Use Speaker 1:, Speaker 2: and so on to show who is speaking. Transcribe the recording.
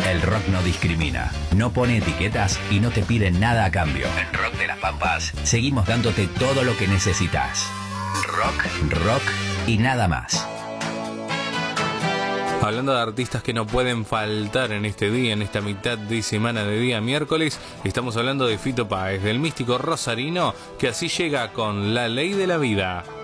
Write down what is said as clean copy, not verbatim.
Speaker 1: El rock no discrimina, no pone etiquetas y no te pide nada a cambio. En Rock de las Pampas seguimos dándote todo lo que necesitas. Rock y nada más.
Speaker 2: Hablando de artistas que no pueden faltar en este día, en esta mitad de semana de día miércoles, estamos hablando de Fito Páez, del místico rosarino, que así llega con La Ley de la Vida.